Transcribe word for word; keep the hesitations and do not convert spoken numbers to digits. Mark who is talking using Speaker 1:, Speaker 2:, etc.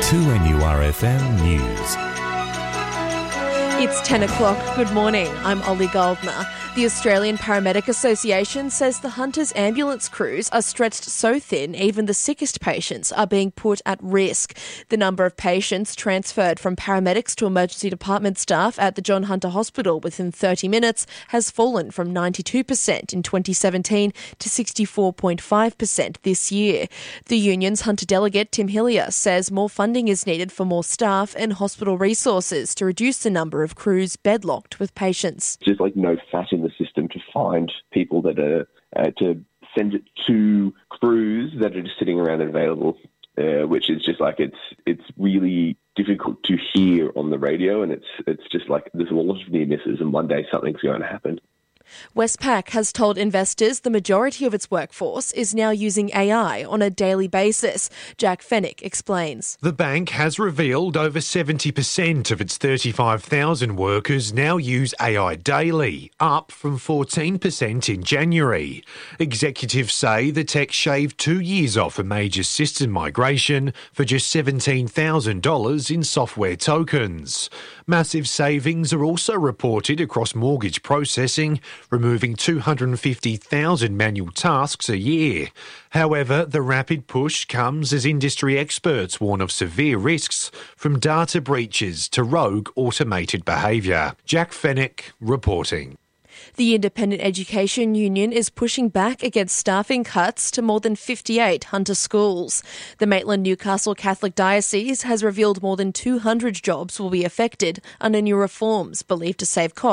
Speaker 1: two N U R F M News.
Speaker 2: It's ten o'clock. Good morning. I'm Ollie Goldner. The Australian Paramedic Association says the Hunters ambulance crews are stretched so thin even the sickest patients are being put at risk. The number of patients transferred from paramedics to emergency department staff at the John Hunter Hospital within thirty minutes has fallen from ninety-two percent in twenty seventeen to sixty-four point five percent this year. The union's Hunter delegate Tim Hillier says more funding is needed for more staff and hospital resources to reduce the number of crews bedlocked with patients.
Speaker 3: Just like no fat in the system to find people that are, uh, to send it to crews that are just sitting around and available, uh, which is just like, it's it's really difficult to hear on the radio, and it's it's just like there's a lot of near misses and one day something's going to happen.
Speaker 2: Westpac has told investors the majority of its workforce is now using A I on a daily basis. Jack Fennick explains.
Speaker 4: The bank has revealed over seventy percent of its thirty-five thousand workers now use A I daily, up from fourteen percent in January. Executives say the tech shaved two years off a major system migration for just seventeen thousand dollars in software tokens. Massive savings are also reported across mortgage processing, removing two hundred fifty thousand manual tasks a year. However, the rapid push comes as industry experts warn of severe risks from data breaches to rogue automated behaviour. Jack Fennick reporting.
Speaker 2: The Independent Education Union is pushing back against staffing cuts to more than fifty-eight Hunter schools. The Maitland-Newcastle Catholic Diocese has revealed more than two hundred jobs will be affected under new reforms believed to save costs